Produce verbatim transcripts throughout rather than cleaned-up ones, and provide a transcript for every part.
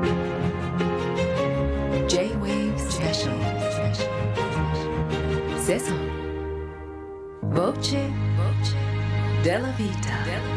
J-Wave Special Saison Voce della Vita。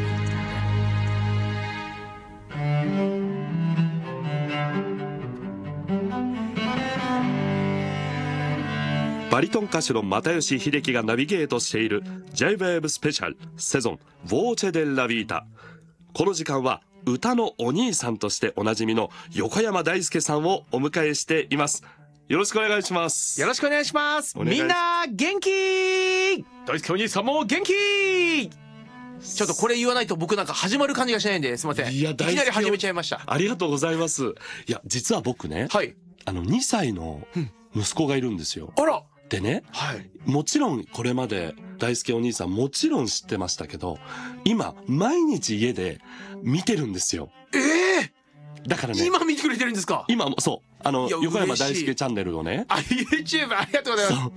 バリトン歌手の又吉秀樹がナビゲートしている J-Wave スペシャルセゾン Voce della Vita。 この時間は歌のお兄さんとしておなじみの横山大輔さんをお迎えしています。よろしくお願いします。 よろしくお願いします。 お願いしみんな元気？大輔お兄さんも元気？ちょっとこれ言わないと僕なんか始まる感じがしないんで、すいません。 いや、 いきなり始めちゃいました。 ありがとうございます。いや、実は僕ね、 はい。 あのにさいの息子がいるんですよ。 あら。 でね、 はい。 もちろんこれまで大輔お兄さんもちろん知ってましたけど、今毎日家で見てるんですよ。 ええー、 だからね、 今見てくれてるんですか？ 今もそう、あの横山大輔嬉しいチャンネルをね、 あ、YouTube ありがとうございます。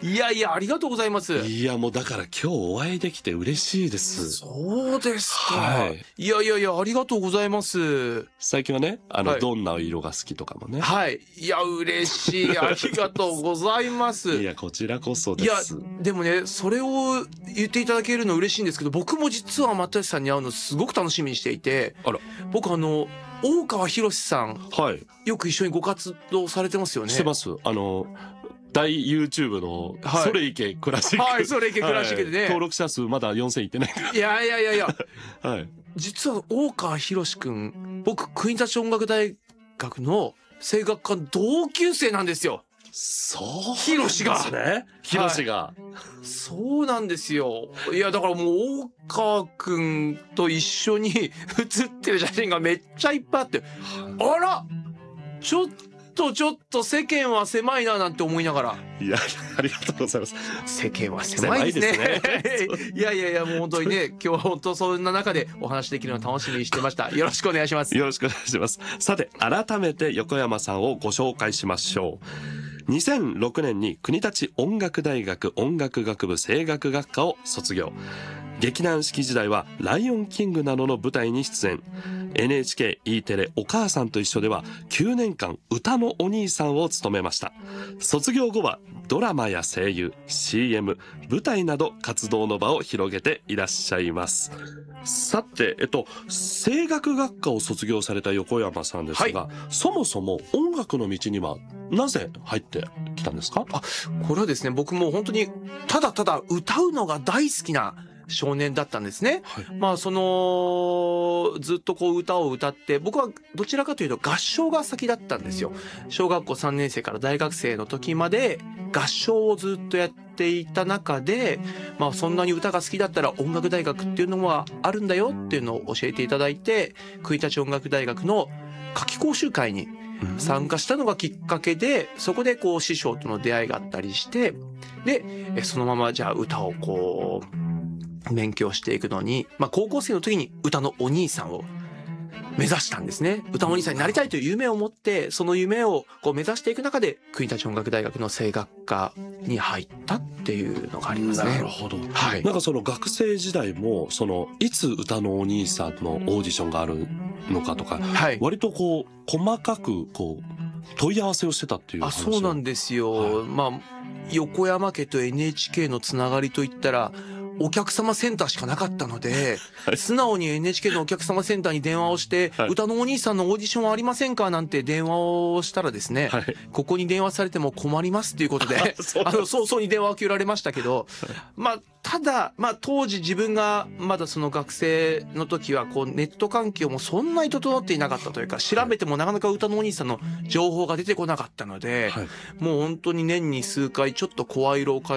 いやいや、ありがとうございます。 いやもうだから今日お会いできて嬉しいです。 そうですか。 はい。 いやいやいや、ありがとうございます。 最近はね、あの、 はい、 どんな色が好きとかもね。 はい。いや、嬉しい。ありがとうございます。 いや、こちらこそです。 いや、でもね、それを言っていただけるの嬉しいんですけど、僕も実は又吉さんに会うのすごく楽しみにしていて、 あら、 僕あの、大川博さん、 はい、 よく一緒にご活動されてますよね。 してます。あの大 YouTube のそれいけクラシック、 はい、それいけクラシックでね、はい、 登録者数まだよんせんいってないから。 いやいやいやいや、 はい、 実は大川博くん、僕国立音楽大学の声楽科の同級生なんですよ。 そうヒロシがですね。ヒロシが、はい、そうなんですよ。いやだからもう大川くんと一緒に写ってる写真がめっちゃいっぱいあって、あらちょっとちょっと世間は狭いななんて思いながら。 いや、ありがとうございます。 世間は狭いですね。いやいやいや、もう本当にね、今日は本当そんな中でお話できるのを楽しみにしてました。よろしくお願いします。 よろしくお願いします。さて、改めて横山さんをご紹介しましょう。にせんろくねんに国立音楽大学音楽学部声楽学科を卒業。劇団四季時代はライオンキングなどの舞台に出演。 エヌエイチケー E テレお母さんと一緒ではきゅうねんかん歌のお兄さんを務めました。卒業後はドラマや声優、 シーエム、 舞台など活動の場を広げていらっしゃいます。さて、えっと声楽学科を卒業された横山さんですが、はい、そもそも音楽の道にはなぜ入ってきたんですか？ あ、これはですね、僕も本当にただただ歌うのが大好きな少年だったんですね。はい、まあそのずっとこう歌を歌って、僕はどちらかというと合唱が先だったんですよ。小学校さんねん生から大学生の時まで合唱をずっとやっていた中で、まあそんなに歌が好きだったら音楽大学っていうのはあるんだよっていうのを教えていただいて、国立音楽大学の夏期講習会に参加したのがきっかけで、そこでこう師匠との出会いがあったりして、でそのままじゃあ歌をこう勉強していくのに、まあ高校生の時に歌のお兄さんを目指したんですね。歌のお兄さんになりたいという夢を持って、その夢をこう目指していく中で国立音楽大学の声楽科に入ったっていうのがありますね。 なるほど。 はい。 なんかその学生時代もそのいつ歌のお兄さんのオーディションがあるのかとか、はい、割とこう細かくこう問い合わせをしてたっていう話。 あ、そうなんですよ。はい、まあ横山家と エヌエイチケー のつながりといったら、お客様センターしかなかったので、はい、素直に エヌエイチケー のお客様センターに電話をして、はい、歌のお兄さんのオーディションはありませんかなんて電話をしたらですね、はい、ここに電話されても困りますっていうことで、あの早々に電話を切られましたけど、まあただ、まあ当時自分がまだその学生の時はこうネット環境もそんなに整っていなかったというか、調べてもなかなか歌のお兄さんの情報が出てこなかったので、はい、もう本当に年に数回ちょっと声色を変